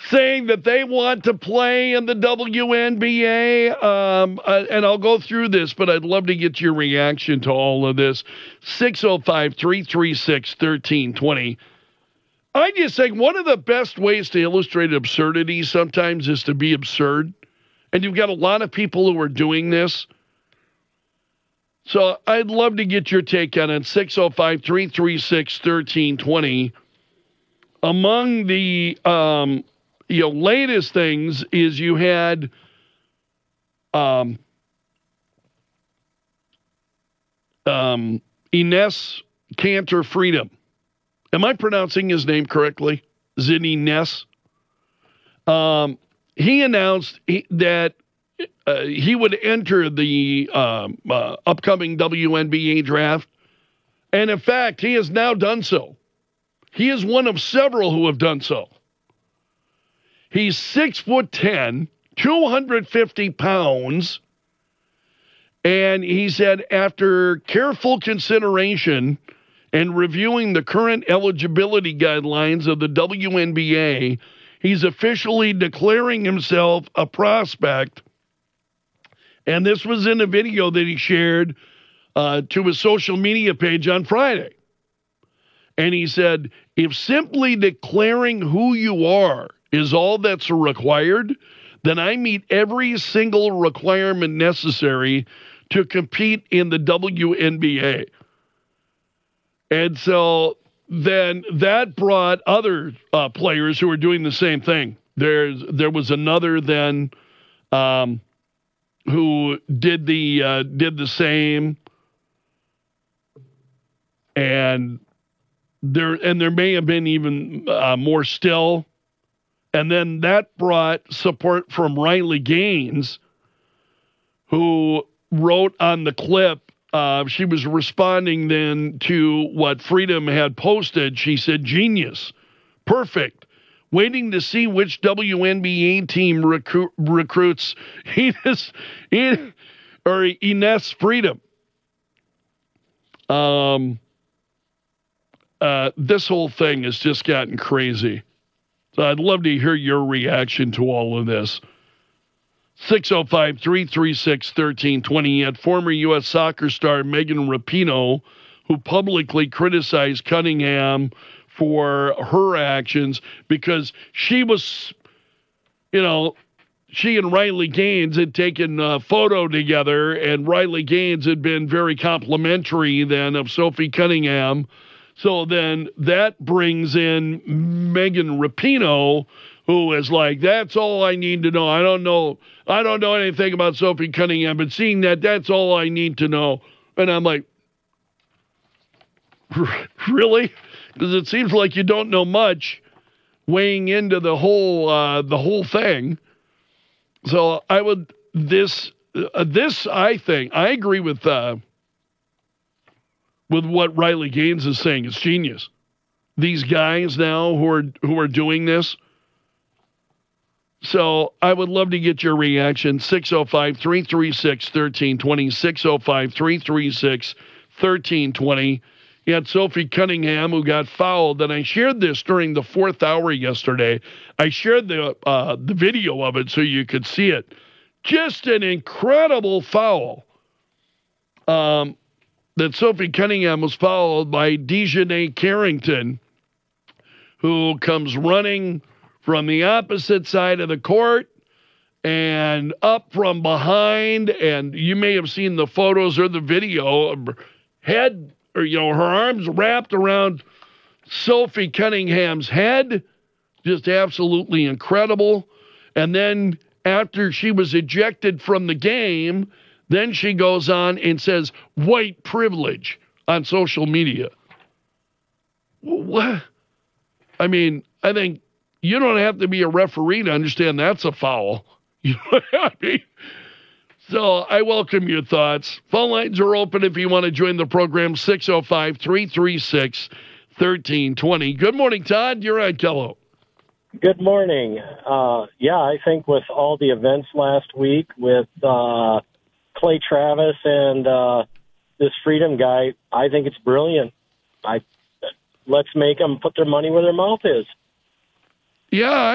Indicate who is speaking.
Speaker 1: saying that they want to play in the WNBA. And I'll go through this, but I'd love to get your reaction to all of this. 605-336-1320. I just think one of the best ways to illustrate absurdity sometimes is to be absurd. And you've got a lot of people who are doing this. So I'd love to get your take on it. 605-336-1320. Among the latest things is you had Ines Cantor Freedom. Am I pronouncing his name correctly? Is it Ines? He announced that he would enter the upcoming WNBA draft. And in fact, he has now done so. He is one of several who have done so. He's 6'10", 250 pounds. And he said, after careful consideration and reviewing the current eligibility guidelines of the WNBA, he's officially declaring himself a prospect. And this was in a video that he shared to his social media page on Friday. And he said, if simply declaring who you are is all that's required, then I meet every single requirement necessary to compete in the WNBA. And so then that brought other players who were doing the same thing. There was another then who did the same, and there may have been even more still. And then that brought support from Riley Gaines, who wrote on the clip. She was responding then to what Freedom had posted. She said, "Genius, perfect. Waiting to see which WNBA team recruits Ines Freedom." This whole thing has just gotten crazy. So I'd love to hear your reaction to all of this. 605-336-1320. Yet former U.S. soccer star Megan Rapinoe, who publicly criticized Cunningham for her actions because she was, she and Riley Gaines had taken a photo together, and Riley Gaines had been very complimentary then of Sophie Cunningham. So then that brings in Megan Rapinoe, who is like, that's all I need to know. I don't know anything about Sophie Cunningham, but seeing that's all I need to know. And I'm like, really? Because it seems like you don't know much weighing into the whole thing. So I would I think I agree with what Riley Gaines is saying. It's genius. These guys now who are doing this. So I would love to get your reaction. 605-336-1320. 605-336-1320. You had Sophie Cunningham, who got fouled, and I shared this during the fourth hour yesterday. I shared the video of it so you could see it. Just an incredible foul. That Sophie Cunningham was fouled by Dejanay Carrington, who comes running from the opposite side of the court and up from behind. And you may have seen the photos or the video of her head, or, her arms wrapped around Sophie Cunningham's head. Just absolutely incredible. And then after she was ejected from the game, then she goes on and says, white privilege on social media. What? I mean, I think you don't have to be a referee to understand that's a foul. You know what I mean? So I welcome your thoughts. Phone lines are open if you want to join the program, 605-336-1320. Good morning, Todd. You're on Kello.
Speaker 2: Good morning. I think with all the events last week with Clay Travis and this Freedom guy, I think it's brilliant. Let's make them put their money where their mouth is.
Speaker 1: Yeah,